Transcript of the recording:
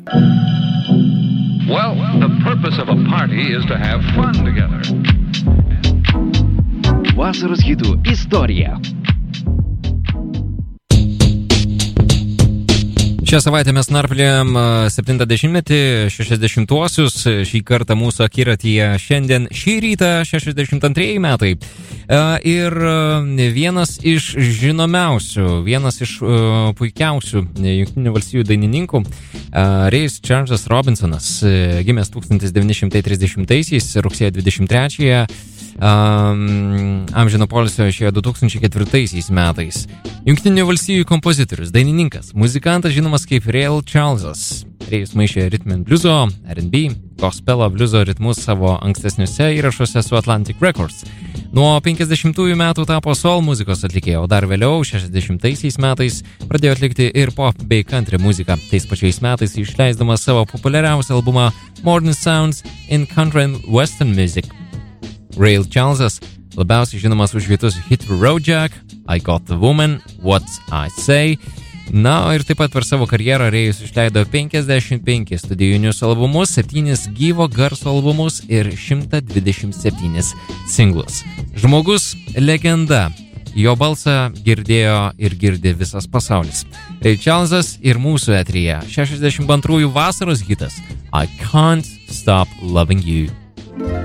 Well, the purpose of a party is to have fun together. Vasaros hitų istorija. Šią savaitę mes narpliojam 70-metį, 60-uosius, šį kartą mūsų akiratyje šiandien šį rytą 62 metai. Ir vienas iš žinomiausių, vienas iš puikiausių Jungtinių valstijų dainininkų, Ray's Charles Robinsonas, gimęs 1930-aisiais, rugsėjo 23-ąją, amžino poilsio išėjo 2004 metais. Jungtinių valstijų kompozitorius, dainininkas, muzikantas žinomas kaip Ray Charlesas. Ray'us maišė rhythm and blueso, R&B, gospelo blueso ritmus savo ankstesniuose įrašuose su Atlantic Records. Nuo 50-ųjų metų tapo soul muzikos atlikėjo, o dar vėliau, 60-aisiais metais, pradėjo atlikti ir pop bei country muziką. Tais pačiais metais išleisdamas savo populiariausią albumą Modern Sounds in Country and Western Music. Ray Charlesas labiausiai žinomas už hitus Hit the Road Jack, I Got the Woman, What I Say. Na, ir taip pat per savo karjerą Ray'us išleido 55 studijinius albumus, 7 gyvo garso albumus ir 127 singlus. Žmogus legenda. Jo balsą girdėjo ir girdi visas pasaulis. Ray Charlesas ir mūsų eteryje 62 vasaros hitas I Can't Stop Loving You.